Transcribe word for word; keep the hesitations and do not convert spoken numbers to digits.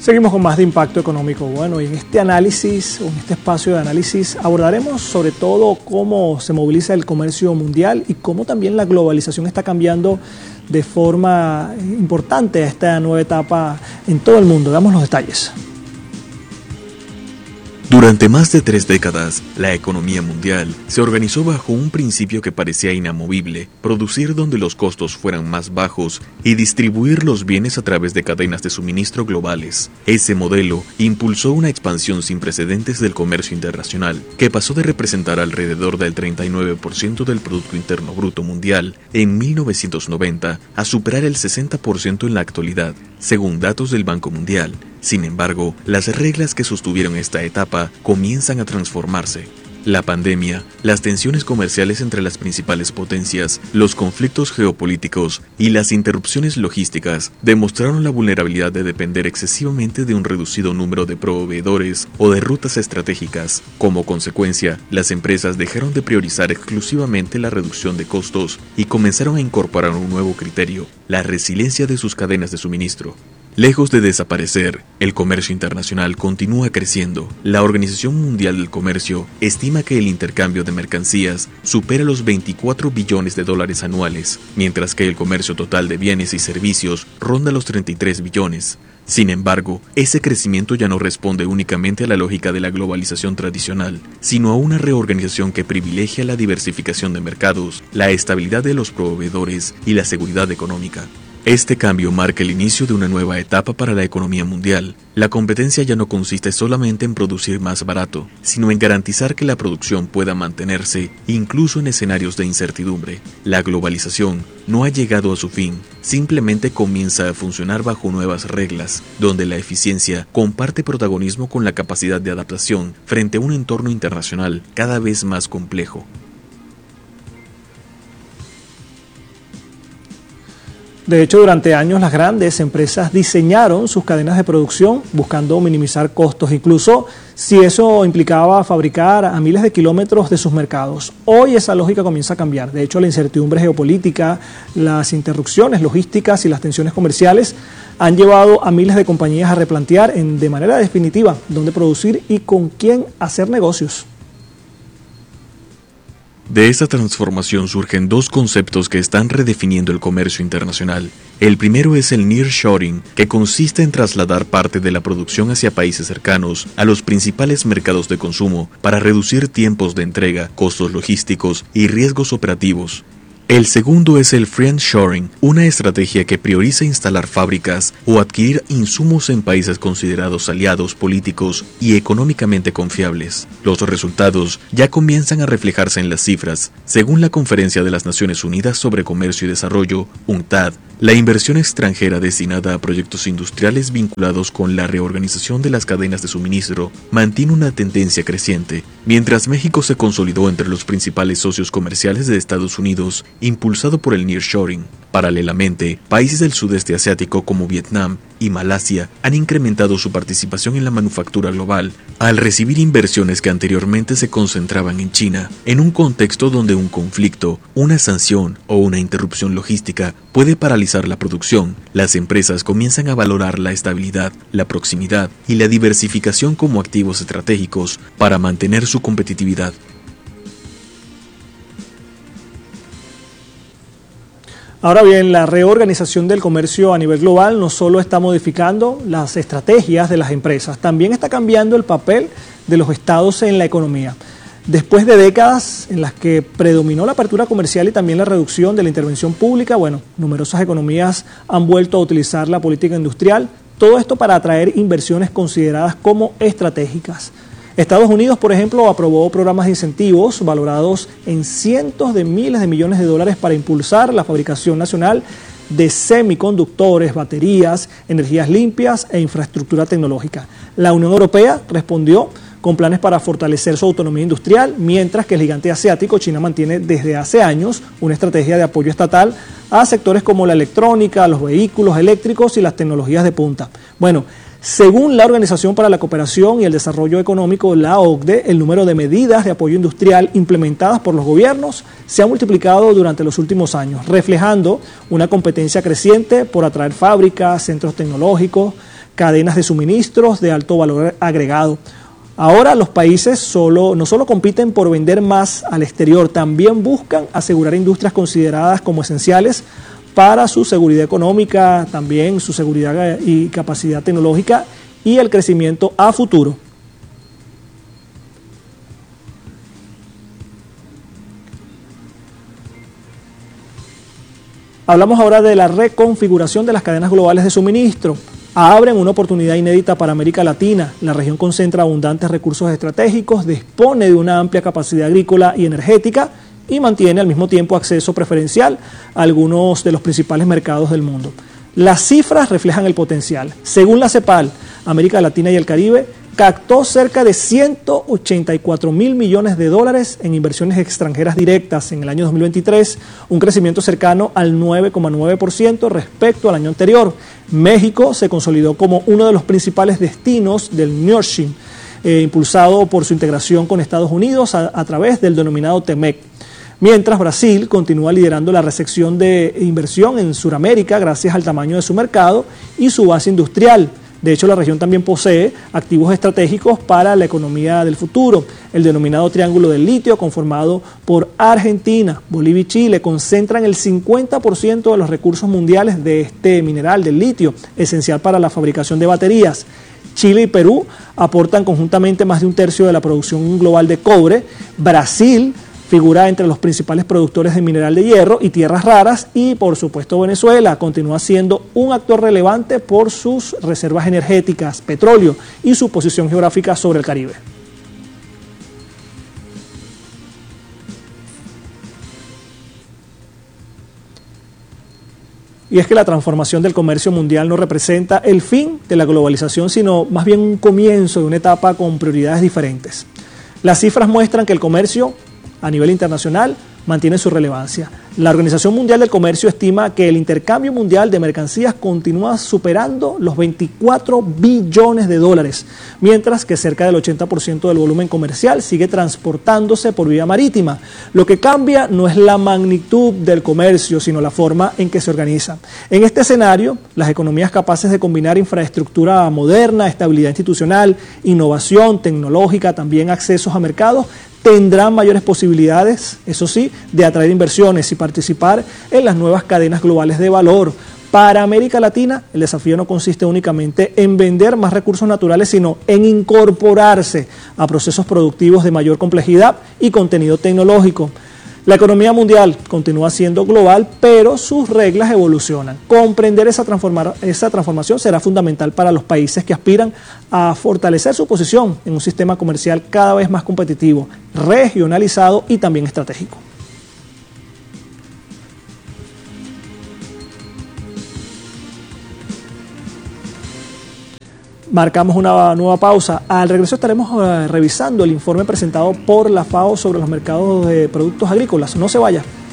Seguimos con más de Impacto Económico. Bueno, y en este análisis, o en este espacio de análisis, abordaremos sobre todo cómo se moviliza el comercio mundial y cómo también la globalización está cambiando de forma importante a esta nueva etapa en todo el mundo. Damos los detalles. Durante más de tres décadas, la economía mundial se organizó bajo un principio que parecía inamovible: producir donde los costos fueran más bajos y distribuir los bienes a través de cadenas de suministro globales. Ese modelo impulsó una expansión sin precedentes del comercio internacional, que pasó de representar alrededor del treinta y nueve por ciento del Producto Interno Bruto mundial en mil novecientos noventa a superar el sesenta por ciento en la actualidad, según datos del Banco Mundial. Sin embargo, las reglas que sostuvieron esta etapa comienzan a transformarse. La pandemia, las tensiones comerciales entre las principales potencias, los conflictos geopolíticos y las interrupciones logísticas demostraron la vulnerabilidad de depender excesivamente de un reducido número de proveedores o de rutas estratégicas. Como consecuencia, las empresas dejaron de priorizar exclusivamente la reducción de costos y comenzaron a incorporar un nuevo criterio: la resiliencia de sus cadenas de suministro. Lejos de desaparecer, el comercio internacional continúa creciendo. La Organización Mundial del Comercio estima que el intercambio de mercancías supera los veinticuatro billones de dólares anuales, mientras que el comercio total de bienes y servicios ronda los treinta y tres billones. Sin embargo, ese crecimiento ya no responde únicamente a la lógica de la globalización tradicional, sino a una reorganización que privilegia la diversificación de mercados, la estabilidad de los proveedores y la seguridad económica. Este cambio marca el inicio de una nueva etapa para la economía mundial. La competencia ya no consiste solamente en producir más barato, sino en garantizar que la producción pueda mantenerse incluso en escenarios de incertidumbre. La globalización no ha llegado a su fin, simplemente comienza a funcionar bajo nuevas reglas, donde la eficiencia comparte protagonismo con la capacidad de adaptación frente a un entorno internacional cada vez más complejo. De hecho, durante años las grandes empresas diseñaron sus cadenas de producción buscando minimizar costos, incluso si eso implicaba fabricar a miles de kilómetros de sus mercados. Hoy esa lógica comienza a cambiar. De hecho, la incertidumbre geopolítica, las interrupciones logísticas y las tensiones comerciales han llevado a miles de compañías a replantear en, de manera definitiva dónde producir y con quién hacer negocios. De esta transformación surgen dos conceptos que están redefiniendo el comercio internacional. El primero es el nearshoring, que consiste en trasladar parte de la producción hacia países cercanos a los principales mercados de consumo para reducir tiempos de entrega, costos logísticos y riesgos operativos. El segundo es el friendshoring, una estrategia que prioriza instalar fábricas o adquirir insumos en países considerados aliados políticos y económicamente confiables. Los resultados ya comienzan a reflejarse en las cifras. Según la Conferencia de las Naciones Unidas sobre Comercio y Desarrollo, UNCTAD, la inversión extranjera destinada a proyectos industriales vinculados con la reorganización de las cadenas de suministro mantiene una tendencia creciente, mientras México se consolidó entre los principales socios comerciales de Estados Unidos, impulsado por el nearshoring. Paralelamente, países del sudeste asiático como Vietnam y Malasia han incrementado su participación en la manufactura global al recibir inversiones que anteriormente se concentraban en China. En un contexto donde un conflicto, una sanción o una interrupción logística puede paralizar la producción, las empresas comienzan a valorar la estabilidad, la proximidad y la diversificación como activos estratégicos para mantener su competitividad. Ahora bien, la reorganización del comercio a nivel global no solo está modificando las estrategias de las empresas, también está cambiando el papel de los estados en la economía. Después de décadas en las que predominó la apertura comercial y también la reducción de la intervención pública, bueno, numerosas economías han vuelto a utilizar la política industrial, todo esto para atraer inversiones consideradas como estratégicas. Estados Unidos, por ejemplo, aprobó programas de incentivos valorados en cientos de miles de millones de dólares para impulsar la fabricación nacional de semiconductores, baterías, energías limpias e infraestructura tecnológica. La Unión Europea respondió con planes para fortalecer su autonomía industrial, mientras que el gigante asiático, China, mantiene desde hace años una estrategia de apoyo estatal a sectores como la electrónica, los vehículos eléctricos y las tecnologías de punta. Bueno, según la Organización para la Cooperación y el Desarrollo Económico, la O C D E, el número de medidas de apoyo industrial implementadas por los gobiernos se ha multiplicado durante los últimos años, reflejando una competencia creciente por atraer fábricas, centros tecnológicos, cadenas de suministros de alto valor agregado. Ahora los países solo, no solo compiten por vender más al exterior, también buscan asegurar industrias consideradas como esenciales para su seguridad económica, también su seguridad y capacidad tecnológica y el crecimiento a futuro. Hablamos ahora de la reconfiguración de las cadenas globales de suministro. Abren una oportunidad inédita para América Latina. La región concentra abundantes recursos estratégicos, dispone de una amplia capacidad agrícola y energética y mantiene al mismo tiempo acceso preferencial a algunos de los principales mercados del mundo. Las cifras reflejan el potencial. Según la CEPAL, América Latina y el Caribe captó cerca de ciento ochenta y cuatro mil millones de dólares en inversiones extranjeras directas en el año dos mil veintitrés, un crecimiento cercano al nueve coma nueve por ciento respecto al año anterior. México se consolidó como uno de los principales destinos del nearshoring, eh, impulsado por su integración con Estados Unidos a, a través del denominado TEMEC. Mientras Brasil continúa liderando la recepción de inversión en Sudamérica gracias al tamaño de su mercado y su base industrial. De hecho, la región también posee activos estratégicos para la economía del futuro. El denominado Triángulo del Litio, conformado por Argentina, Bolivia y Chile, concentran el cincuenta por ciento de los recursos mundiales de este mineral, del litio, esencial para la fabricación de baterías. Chile y Perú aportan conjuntamente más de un tercio de la producción global de cobre. Brasil figura entre los principales productores de mineral de hierro y tierras raras y, por supuesto, Venezuela continúa siendo un actor relevante por sus reservas energéticas, petróleo y su posición geográfica sobre el Caribe. Y es que la transformación del comercio mundial no representa el fin de la globalización, sino más bien un comienzo de una etapa con prioridades diferentes. Las cifras muestran que el comercio a nivel internacional mantiene su relevancia. La Organización Mundial del Comercio estima que el intercambio mundial de mercancías continúa superando los veinticuatro billones de dólares, mientras que cerca del ochenta por ciento del volumen comercial sigue transportándose por vía marítima. Lo que cambia no es la magnitud del comercio, sino la forma en que se organiza. En este escenario, las economías capaces de combinar infraestructura moderna, estabilidad institucional, innovación tecnológica, también accesos a mercados, tendrán mayores posibilidades, eso sí, de atraer inversiones y participar en las nuevas cadenas globales de valor. Para América Latina, el desafío no consiste únicamente en vender más recursos naturales, sino en incorporarse a procesos productivos de mayor complejidad y contenido tecnológico. La economía mundial continúa siendo global, pero sus reglas evolucionan. Comprender esa, transformar, esa transformación será fundamental para los países que aspiran a fortalecer su posición en un sistema comercial cada vez más competitivo, regionalizado y también estratégico. Marcamos una nueva pausa. Al regreso estaremos uh, revisando el informe presentado por la FAO sobre los mercados de productos agrícolas. No se vaya.